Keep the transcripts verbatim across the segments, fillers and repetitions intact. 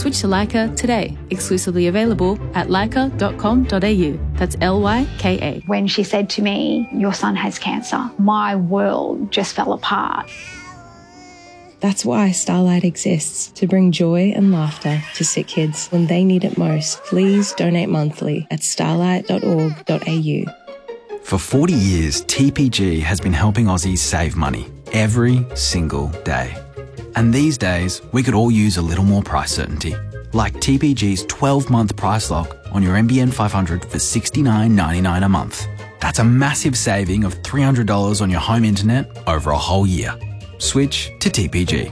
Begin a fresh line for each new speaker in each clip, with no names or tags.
Switch to Lyca today. Exclusively available at lyca dot com dot a u. That's L Y K A.
When she said to me, your son has cancer, my world just fell apart.
That's why Starlight exists, to bring joy and laughter to sick kids when they need it most. Please donate monthly at starlight dot org dot a u.
For forty years, T P G has been helping Aussies save money every single day. And these days, we could all use a little more price certainty. Like T P G's twelve-month price lock on your N B N five hundred for sixty-nine ninety-nine a month. That's a massive saving of three hundred dollars on your home internet over a whole year. Switch to T P G.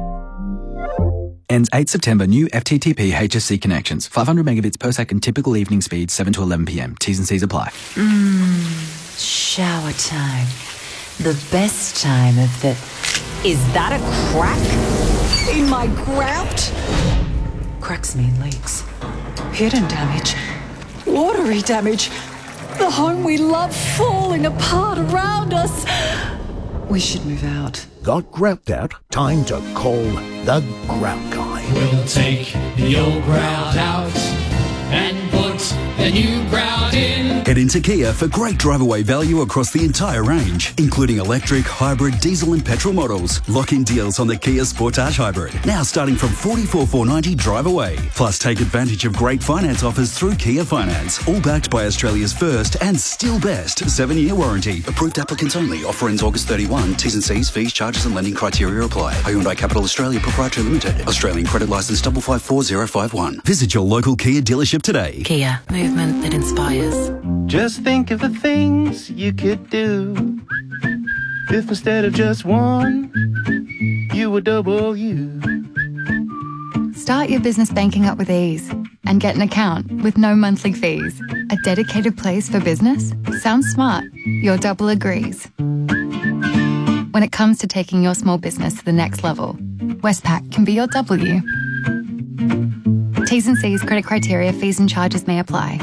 Ends eighth September. New F T T P H S C connections. five hundred megabits per second typical evening speed, seven to eleven p m. T's and C's apply.
Mmm, shower time. The best time of the... Is that a crack in my grout? Cracks mean leaks. Hidden damage. Watery damage. The home we love falling apart around us. We should move out.
Got grout out? Time to call the Grout Guy.
We'll take the old grout out and put the new grout in.
Head into Kia for great drive-away value across the entire range, including electric, hybrid, diesel and petrol models. Lock-in deals on the Kia Sportage Hybrid, now starting from forty-four thousand four hundred ninety drive away. Plus, take advantage of great finance offers through Kia Finance, all backed by Australia's first and still best seven-year warranty. Approved applicants only. Offer ends August thirty-first. T's and C's, fees, charges and lending criteria apply. Hyundai Capital Australia Proprietary Limited. Australian credit licence five five four zero five one. Visit your local Kia dealership today.
Kia, movement that inspires.
Just think of the things you could do if instead of just one, you were double you.
Start your business banking up with ease and get an account with no monthly fees. A dedicated place for business? Sounds smart. Your double agrees. When it comes to taking your small business to the next level, Westpac can be your W. T's and C's, credit criteria, fees and charges may apply.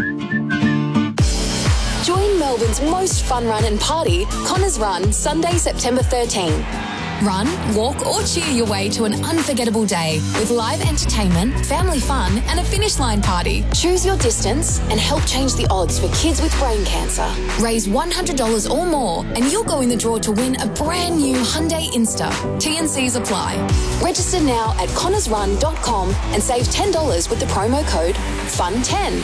Join Melbourne's most fun run and party, Connors Run, Sunday, September thirteenth. Run, walk or cheer your way to an unforgettable day with live entertainment, family fun and a finish line party. Choose your distance and help change the odds for kids with brain cancer. Raise one hundred dollars or more and you'll go in the draw to win a brand new Hyundai Insta. T and C's apply. Register now at connors run dot com and save ten dollars with the promo code F U N ten.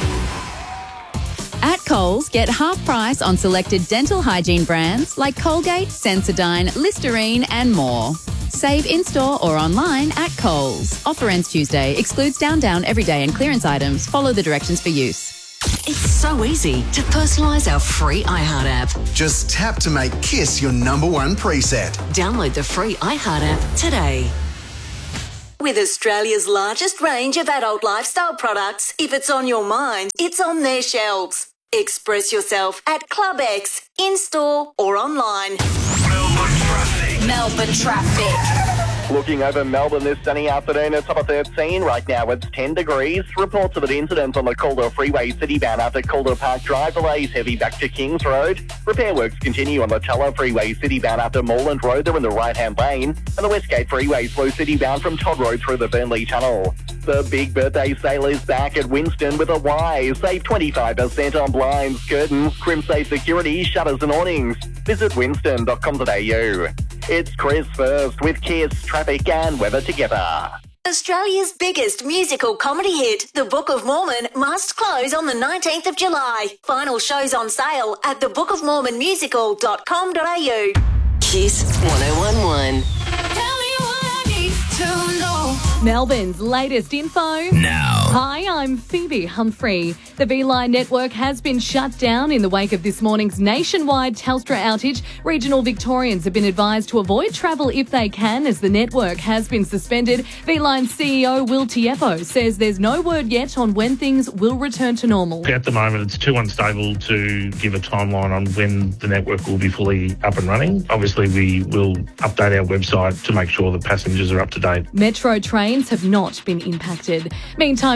At Coles, get half price on selected dental hygiene brands like Colgate, Sensodyne, Listerine and more. Save in-store or online at Coles. Offer ends Tuesday. Excludes Down Down, Everyday and clearance items. Follow the directions for use.
It's so easy to personalise our free iHeart app.
Just tap to make Kiss your number one preset.
Download the free iHeart app today.
With Australia's largest range of adult lifestyle products, if it's on your mind, it's on their shelves. Express yourself at Club X, in-store or online.
Melbourne traffic.
Melbourne traffic.
Looking over Melbourne this sunny afternoon, it's up at thirteen. Right now it's ten degrees. Reports of an incident on the Calder Freeway citybound after Calder Park Drive. Delays heavy back to Kings Road. Repair works continue on the Tallow Freeway citybound after Moreland Road. They're in the right-hand lane. And the Westgate Freeway slow citybound from Todd Road through the Burnley Tunnel. The big birthday sale is back at Winston with a Y. Save twenty-five percent on blinds, curtains, Crimsafe security, shutters and awnings. Visit winston dot com dot a u. It's Chris First with Kiss, traffic and weather together.
Australia's biggest musical comedy hit, The Book of Mormon, must close on the nineteenth of July. Final shows on sale at the book of mormon musical dot com dot a u.
Kiss one oh one one.
Tell me what I need to know. Melbourne's latest info
now.
Hi, I'm Phoebe Humphrey. The Beeline network has been shut down in the wake of this morning's nationwide Telstra outage. Regional Victorians have been advised to avoid travel if they can, as the network has been suspended. Beeline C E O Will Tieppo says there's no word yet on when things will return to normal.
At the moment, it's too unstable to give a timeline on when the network will be fully up and running. Obviously, we will update our website to make sure that passengers are up to date.
Metro trains have not been impacted. Meantime,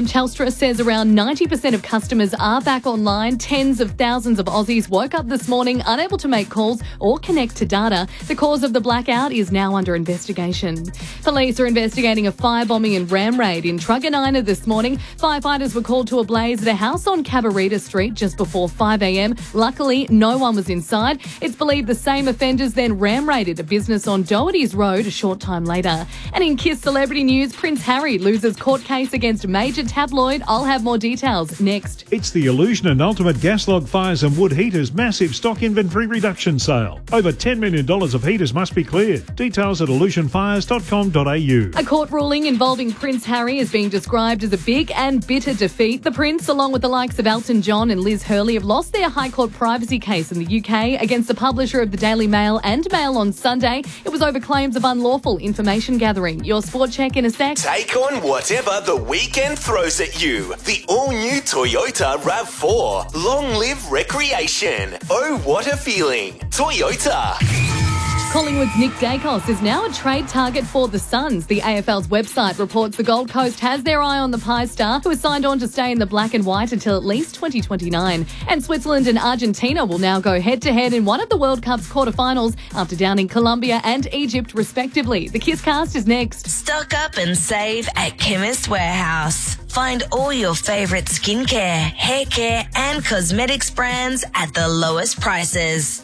time, Telstra says around ninety percent of customers are back online. Tens of thousands of Aussies woke up this morning unable to make calls or connect to data. The cause of the blackout is now under investigation. Police are investigating a firebombing and ram raid in Truganina this morning. Firefighters were called to a blaze at a house on Cabarita Street just before five a.m. Luckily, no one was inside. It's believed the same offenders then ram raided a business on Doherty's Road a short time later. And in Kiss celebrity news, Prince Harry loses court case against major tabloid. I'll have more details next.
It's the Illusion and Ultimate Gas Log Fires and Wood Heaters massive stock inventory reduction sale. Over ten million dollars of heaters must be cleared. Details at illusion fires dot com dot a u.
A court ruling involving Prince Harry is being described as a big and bitter defeat. The Prince, along with the likes of Elton John and Liz Hurley, have lost their High Court privacy case in the U K against the publisher of the Daily Mail and Mail on Sunday. It was over claims of unlawful information gathering. Your sport check in a sec.
Take on whatever the weekend throws at you. The all-new Toyota RAV four. Long live recreation. Oh, what a feeling. Toyota.
Collingwood's Nick Dacos is now a trade target for the Suns. The A F L's website reports the Gold Coast has their eye on the Pie star, who has signed on to stay in the black and white until at least twenty twenty-nine. And Switzerland and Argentina will now go head-to-head in one of the World Cup's quarterfinals after downing Colombia and Egypt, respectively. The Kiss Cast is next.
Stock up and save at Chemist Warehouse. Find all your favourite skincare, hair care and cosmetics brands at the lowest prices.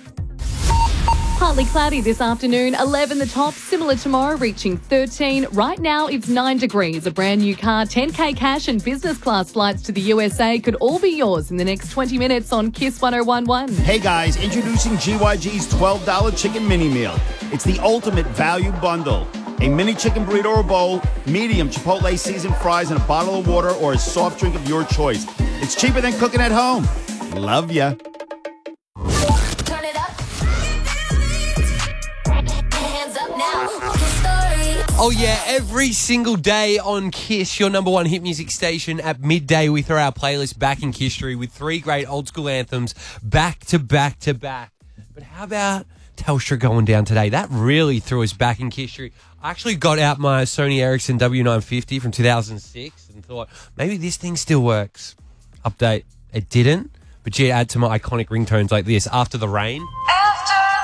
Partly cloudy this afternoon, eleven the top, similar tomorrow, reaching thirteen. Right now, it's nine degrees. A brand new car, ten K cash and business class flights to the U S A could all be yours in the next twenty minutes on Kiss one oh one one.
Hey guys, introducing G Y G's twelve dollar chicken mini meal. It's the ultimate value bundle. A mini chicken burrito or bowl, medium Chipotle seasoned fries, and a bottle of water or a soft drink of your choice. It's cheaper than cooking at home. Love ya.
Turn it up.
Oh yeah, every single day on Kiss, your number one hit music station at midday, we throw our playlist back in history with three great old school anthems back to back to back. But how about Telstra going down today? That really threw us back in history. I actually got out my Sony Ericsson W nine fifty from two thousand six and thought, maybe this thing still works. Update, it didn't. But gee, add to my iconic ringtones like this, After the Rain.